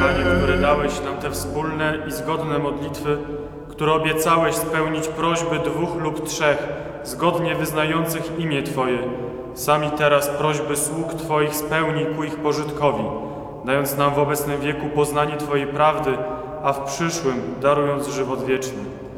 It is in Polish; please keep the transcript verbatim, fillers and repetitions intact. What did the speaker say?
Panie, który dałeś nam te wspólne i zgodne modlitwy, które obiecałeś spełnić prośby dwóch lub trzech, zgodnie wyznających imię Twoje, sami teraz prośby sług Twoich spełnij ku ich pożytkowi, dając nam w obecnym wieku poznanie Twojej prawdy, a w przyszłym darując żywot wieczny.